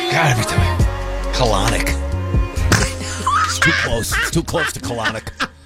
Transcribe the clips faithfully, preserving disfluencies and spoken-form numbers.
God, every time. Colonic. It's too close. It's too close to colonic.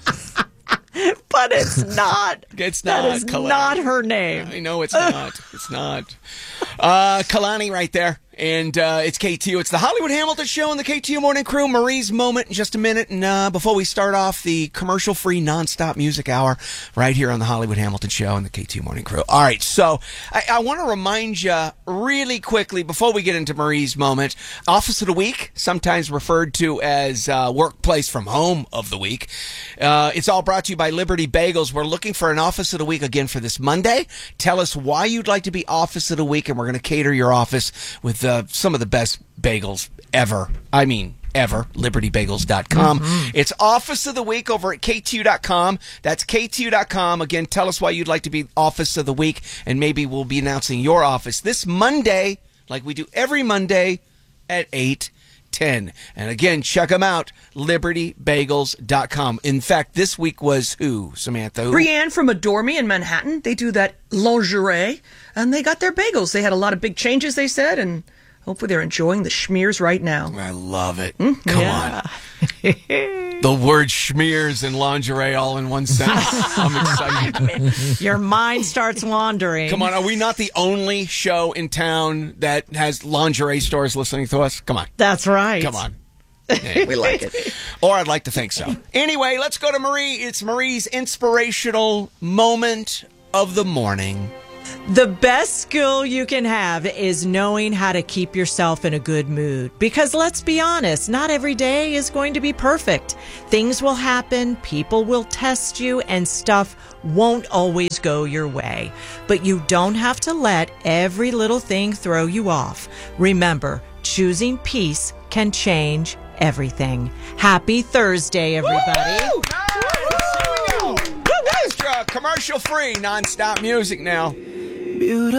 But it's not. It's not. That is Kalani. not her name. I know it's not. It's not. Uh, Kalani right there. And uh, it's K T U. It's the Hollywood Hamilton Show and the K T U Morning Crew. Marie's Moment in just a minute. And uh, before we start off the commercial-free nonstop music hour right here on the Hollywood Hamilton Show and the K T U Morning Crew. All right, so I, I want to remind you really quickly before we get into Marie's Moment, Office of the Week, sometimes referred to as uh, Workplace from Home of the Week. Uh, it's all brought to you by Liberty Bagels. We're looking for an Office of the Week again for this Monday. Tell us why you'd like to be Office of the Week, and we're going to cater your office with Uh, some of the best bagels ever. I mean, ever. liberty bagels dot com. Mm-hmm. It's Office of the Week over at K T U dot com. That's K T U dot com. Again, tell us why you'd like to be Office of the Week, and maybe we'll be announcing your office this Monday, like we do every Monday at eight ten. And again, check them out, liberty bagels dot com. In fact, this week was who, Samantha? Who? Brienne from Adore Me in Manhattan. They do that lingerie, and they got their bagels. They had a lot of big changes, they said, and hopefully they're enjoying the schmears right now. I love it. Mm, Come yeah. on. The word schmears and lingerie all in one sentence. I'm excited. Your mind starts wandering. Come on, are we not the only show in town that has lingerie stores listening to us? Come on. That's right. Come on. We like it. Or I'd like to think so. Anyway, let's go to Marie. It's Marie's inspirational moment of the morning. The best skill you can have is knowing how to keep yourself in a good mood. Because let's be honest, not every day is going to be perfect. Things will happen, people will test you, and stuff won't always go your way. But you don't have to let every little thing throw you off. Remember, choosing peace can change everything. Happy Thursday, everybody. Woo! Nice! Here we go. Extra commercial-free, nonstop music now.